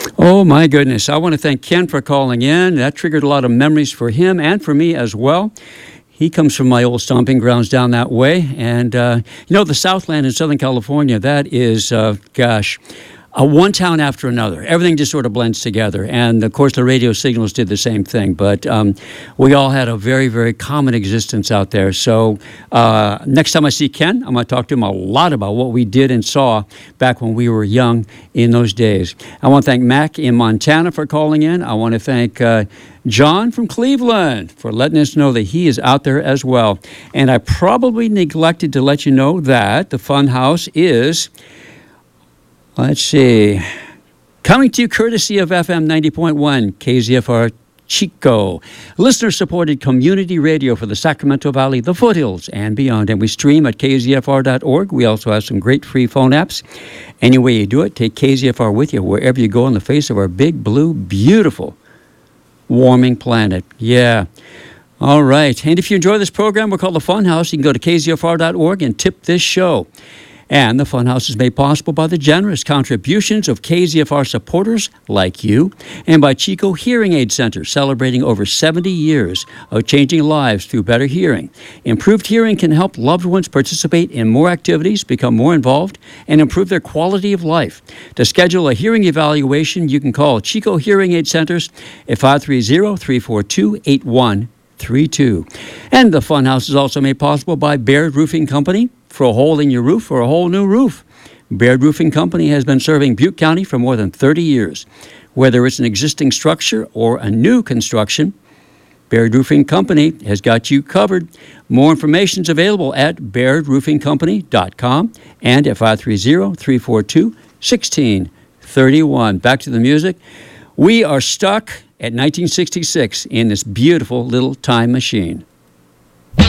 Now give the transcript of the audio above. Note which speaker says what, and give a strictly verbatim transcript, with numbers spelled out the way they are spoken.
Speaker 1: Oh, my goodness. I want to thank Ken for calling in. That triggered a lot of memories for him and for me as well. He comes from my old stomping grounds down that way. And, uh, you know, the Southland in Southern California, that is, uh, gosh, Uh, one town after another. Everything just sort of blends together. And, of course, the radio signals did the same thing. But um, we all had a very, very common existence out there. So uh, next time I see Ken, I'm going to talk to him a lot about what we did and saw back when we were young in those days. I want to thank Mac in Montana for calling in. I want to thank uh, John from Cleveland for letting us know that he is out there as well. And I probably neglected to let you know that the Fun House is... Let's see. Coming to you courtesy of F M ninety point one, K Z F R Chico, listener-supported community radio for the Sacramento Valley, the foothills, and beyond. And we stream at K Z F R dot org. We also have some great free phone apps. Any way you do it, take K Z F R with you wherever you go on the face of our big, blue, beautiful, warming planet. Yeah. All right. And if you enjoy this program, we're called The Fun House. You can go to K Z F R dot org and tip this show. And the Funhouse is made possible by the generous contributions of K Z F R supporters like you and by Chico Hearing Aid Center, celebrating over seventy years of changing lives through better hearing. Improved hearing can help loved ones participate in more activities, become more involved, and improve their quality of life. To schedule a hearing evaluation, you can call Chico Hearing Aid Centers at five three zero, three four two, eight one three two. And the Funhouse is also made possible by Baird Roofing Company. For a hole in your roof or a whole new roof, Baird Roofing Company has been serving Butte County for more than thirty years. Whether it's an existing structure or a new construction, Baird Roofing Company has got you covered. More information is available at baird roofing company dot com and at five three zero, three four two, one six three one. Back to the music. We are stuck at nineteen sixty-six in this beautiful little time machine.